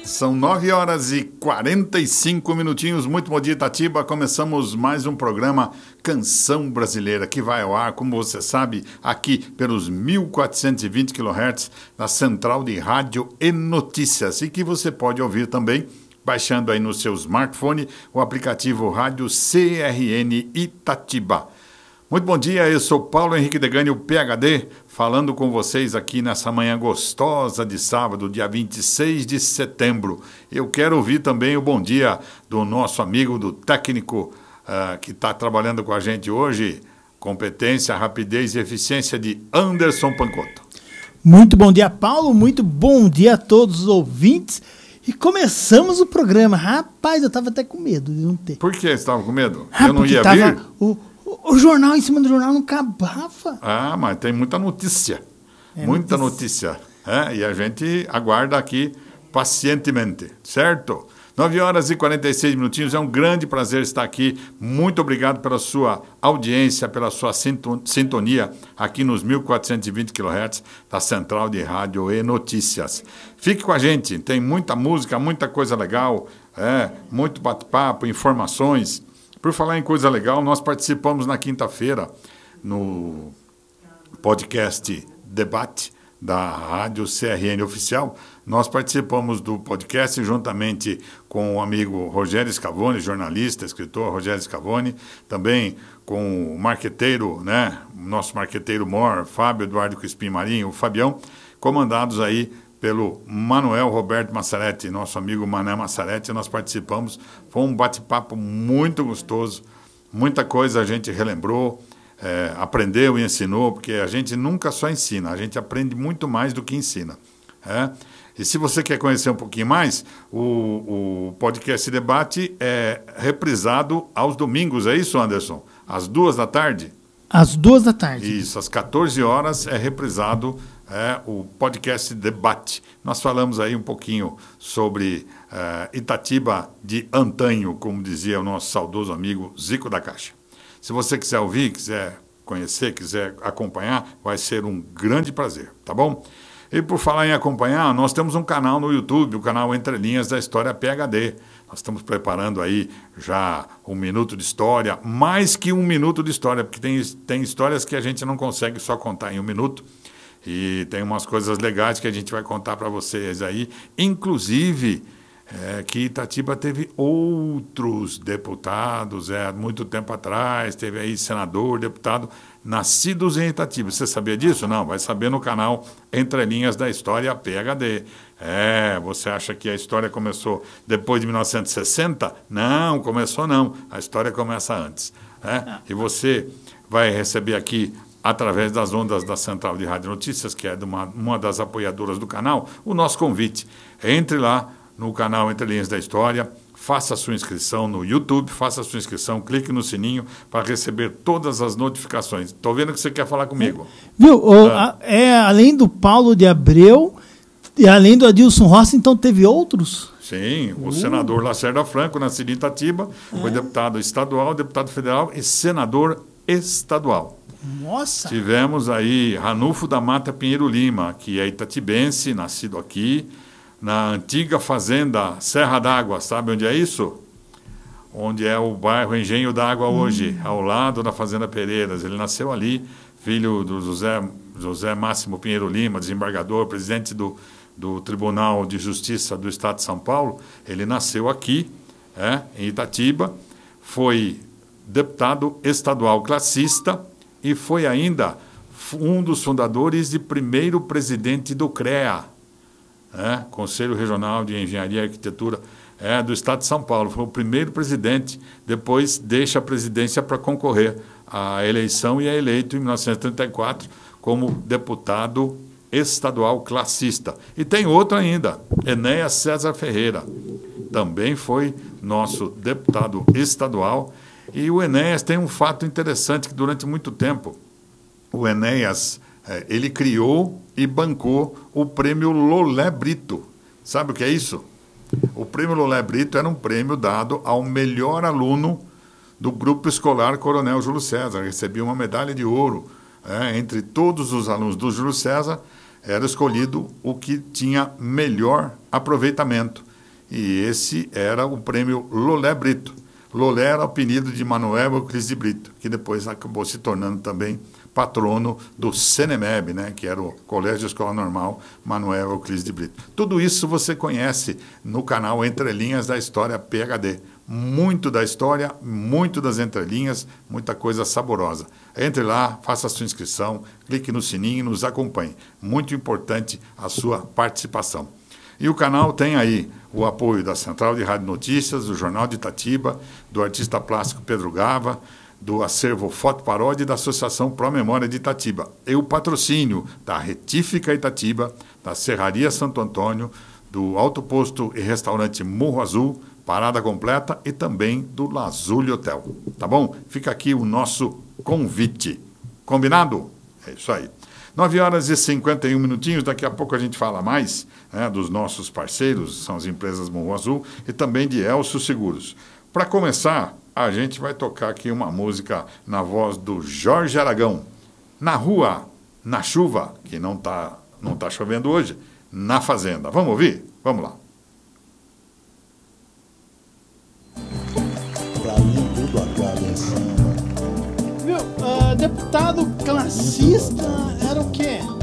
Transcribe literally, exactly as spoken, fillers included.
São nove horas e quarenta e cinco minutinhos. Muito bom dia, Itatiba. Começamos mais um programa Canção Brasileira, que vai ao ar, como você sabe, aqui pelos mil quatrocentos e vinte quilohertz da Central de Rádio e Notícias, e que você pode ouvir também baixando aí no seu smartphone o aplicativo Rádio C R N Itatiba. Muito bom dia, eu sou Paulo Henrique Degani, o P H D, falando com vocês aqui nessa manhã gostosa de sábado, dia vinte e seis de setembro. Eu quero ouvir também o bom dia do nosso amigo, do técnico uh, que está trabalhando com a gente hoje, competência, rapidez e eficiência de Anderson Pancotto. Muito bom dia, Paulo, muito bom dia a todos os ouvintes. E começamos o programa. Rapaz, eu estava até com medo de não ter. Por que você estava com medo? Ah, eu não ia tava vir? O, o, o jornal em cima do jornal não acabava. Ah, mas tem muita notícia. É muita notícia. notícia. É, e a gente aguarda aqui pacientemente, certo? nove horas e quarenta e seis minutinhos. É um grande prazer estar aqui. Muito obrigado pela sua audiência, pela sua sintonia aqui nos mil quatrocentos e vinte quilohertz da Central de Rádio e Notícias. Fique com a gente. Tem muita música, muita coisa legal, é, muito bate-papo, informações. Por falar em coisa legal, nós participamos na quinta-feira no podcast Debate da Rádio C R N Oficial. Nós participamos do podcast juntamente com o amigo Rogério Scavone, jornalista, escritor Rogério Scavone, também com o marqueteiro, né, nosso marqueteiro mor, Fábio Eduardo Crispim Marinho, o Fabião, comandados aí pelo Manuel Roberto Massaretti, nosso amigo Mané Massaretti. Nós participamos, foi um bate-papo muito gostoso, muita coisa a gente relembrou, é, aprendeu e ensinou, porque a gente nunca só ensina, a gente aprende muito mais do que ensina. É? E se você quer conhecer um pouquinho mais, o, o podcast Debate é reprisado aos domingos, é isso, Anderson? Às duas da tarde? Às duas da tarde. Isso, às quatorze horas é reprisado é, o podcast Debate. Nós falamos aí um pouquinho sobre é, Itatiba de antanho, como dizia o nosso saudoso amigo Zico da Caixa. Se você quiser ouvir, quiser conhecer, quiser acompanhar, vai ser um grande prazer, tá bom? E por falar em acompanhar, nós temos um canal no YouTube, o canal Entre Linhas da História P H D. Nós estamos preparando aí já um minuto de história, mais que um minuto de história, porque tem, tem histórias que a gente não consegue só contar em um minuto. E tem umas coisas legais que a gente vai contar para vocês aí, inclusive é, que Itatiba teve outros deputados, é, muito tempo atrás, teve aí senador, deputado, nascidos em Itatiba. Você sabia disso? Não, vai saber no canal Entre Linhas da História P H D. É, você acha que a história começou depois de mil novecentos e sessenta? Não, começou não, a história começa antes. É? E você vai receber aqui, através das ondas da Central de Rádio Notícias, que é de uma, uma das apoiadoras do canal, o nosso convite. Entre lá no canal Entre Linhas da História, faça a sua inscrição no YouTube, faça a sua inscrição, clique no sininho para receber todas as notificações. Estou vendo que você quer falar comigo. É. Viu? O, ah. a, é, além do Paulo de Abreu, e além do Adilson Rossi, então teve outros? Sim, o uh. senador Lacerda Franco, nascido em Itatiba, é. foi deputado estadual, deputado federal e senador estadual. Nossa! Tivemos aí Ranulfo da Mata Pinheiro Lima, que é itatibense, nascido aqui, na antiga fazenda Serra d'Água. Sabe onde é isso? Onde é o bairro Engenho d'Água hoje, hum. ao lado da Fazenda Pereiras. Ele nasceu ali, filho do José, José Máximo Pinheiro Lima, desembargador, presidente do, do Tribunal de Justiça do Estado de São Paulo. Ele nasceu aqui, é, em Itatiba, foi deputado estadual classista e foi ainda um dos fundadores e primeiro presidente do CREA, é, Conselho Regional de Engenharia e Arquitetura, é, do Estado de São Paulo. Foi o primeiro presidente, depois deixa a presidência para concorrer à eleição e é eleito em mil novecentos e trinta e quatro como deputado estadual classista. E tem outro ainda, Enéas César Ferreira, também foi nosso deputado estadual. E o Enéas tem um fato interessante, que durante muito tempo o Enéas, é, ele criou e bancou o prêmio Lolé Brito. Sabe o que é isso? O prêmio Lolé Brito era um prêmio dado ao melhor aluno do grupo escolar Coronel Júlio César. Recebia uma medalha de ouro. É, entre todos os alunos do Júlio César, era escolhido o que tinha melhor aproveitamento. e esse era o prêmio Lolé Brito. Lolé era o apelido de Manuel Euclides de Brito, que depois acabou se tornando também patrono do CENEMEB, né, que era o Colégio Escola Normal Manuel Euclides de Brito. Tudo isso você conhece no canal Entre Linhas da História P H D. Muito da história, muito das entrelinhas, muita coisa saborosa. Entre lá, faça a sua inscrição, clique no sininho e nos acompanhe. Muito importante a sua participação. E o canal tem aí o apoio da Central de Rádio Notícias, do Jornal de Itatiba, do artista plástico Pedro Gava, do acervo Foto Paródia e da Associação Pro Memória de Itatiba. E o patrocínio da Retífica Itatiba, da Serraria Santo Antônio, do Alto Posto e Restaurante Morro Azul, Parada Completa e também do Lazuli Hotel. Tá bom? Fica aqui o nosso convite. Combinado? É isso aí. nove horas e cinquenta e um minutinhos, daqui a pouco a gente fala mais, né, dos nossos parceiros, são as empresas Morro Azul e também de Elcio Seguros. Para começar, a gente vai tocar aqui uma música na voz do Jorge Aragão. Na rua, na chuva, que não tá, não tá chovendo hoje, na fazenda. Vamos ouvir? Vamos lá. Viu, uh, deputado classista era o quê?